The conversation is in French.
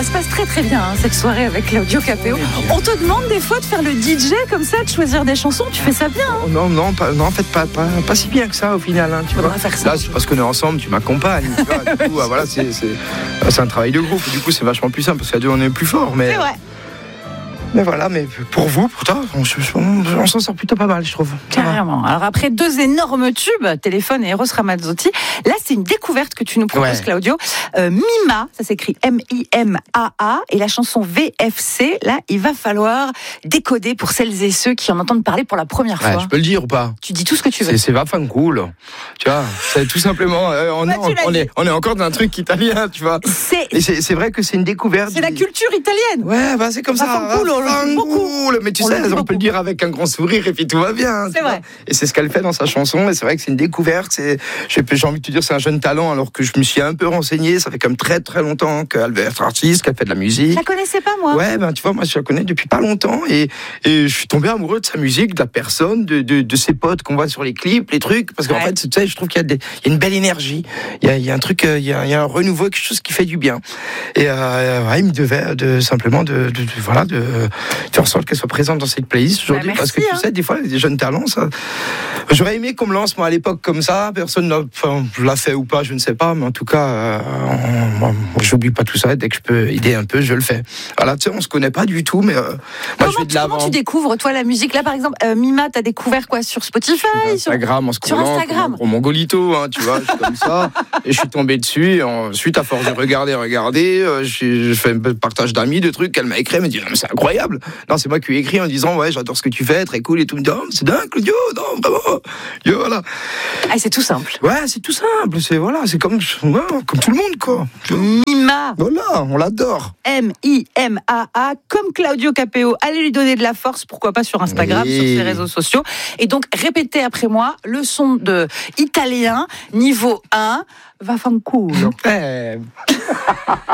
Ça se passe très très bien cette soirée avec Claudio Capéo. On te demande des fois de faire le DJ comme ça, de choisir des chansons. Tu fais ça bien. Non, en fait, pas si bien que ça au final. Tu vois. Faire ça. Là, c'est parce qu'on est ensemble, tu m'accompagnes. Tu vois, du coup, voilà, c'est un travail de groupe. Du coup, c'est vachement plus simple parce qu'à deux, on est plus fort. C'est vrai. Mais voilà, mais pour vous, pour toi, on s'en sort plutôt pas mal, je trouve. Carrément. Alors après 2 énormes tubes, Téléphone et Eros Ramazzotti, là c'est une découverte que tu nous proposes, Claudio. Mima, ça s'écrit M-I-M-A-A, et la chanson VFC, là il va falloir décoder pour celles et ceux qui en entendent parler pour la première fois. Je peux le dire ou pas? Tu dis tout ce que tu veux. C'est vachement cool. Tu vois, c'est tout simplement, on est encore dans un truc italien, tu vois. Et c'est vrai que c'est une découverte. C'est la culture italienne. Ouais, c'est comme ça. Cool, mais tu sais, on peut le dire avec un grand sourire et puis tout va bien. C'est vrai. Et c'est ce qu'elle fait dans sa chanson, et c'est vrai que c'est une découverte. J'ai envie de te dire, c'est un jeune talent, alors que je me suis un peu renseigné. Ça fait quand même très très longtemps qu'elle est artiste, qu'elle fait de la musique. Je la connaissais pas, moi. Ouais, tu vois, moi je la connais depuis pas longtemps, et je suis tombé amoureux de sa musique, de la personne, de ses potes qu'on voit sur les clips, les trucs, parce qu'en fait, tu sais, je trouve qu'il y a une belle énergie. Il y a un truc, il y a un renouveau, quelque chose qui fait du bien. Et il me devait simplement de faire en sorte qu'elle soit présente dans cette playlist aujourd'hui, parce que tu sais, des fois, des jeunes talents, ça. J'aurais aimé qu'on me lance, moi, à l'époque, comme ça. Personne l'a fait ou pas, je ne sais pas, mais en tout cas, j'oublie pas tout ça. Dès que je peux aider un peu, je le fais. Voilà, tu sais, on se connaît pas du tout, mais moi, je vais de l'avant. Comment tu découvres, toi, la musique? Là, par exemple, Mima, t'as découvert quoi sur Spotify? Sur Instagram, en Mongolito, tu vois, je suis comme ça. Et je suis tombé dessus. Et ensuite, à force de regarder, je fais un peu de partage d'amis, de trucs qu'elle m'a écrit. Elle m'a dit, non, mais c'est incroyable. Non, c'est moi qui lui ai écrit en disant, ouais, j'adore ce que tu fais, très cool et tout. Elle me dit, oh, c'est dingue, Claudio, non, vraiment. Et voilà. C'est tout simple. Ouais, c'est tout simple. C'est comme tout le monde, quoi. Mima. Voilà, on l'adore. M-I-M-A-A, comme Claudio Capéo. Allez lui donner de la force, pourquoi pas sur Instagram, sur ses réseaux sociaux. Et donc, répétez après moi le son de italien, niveau 1, va fanculo.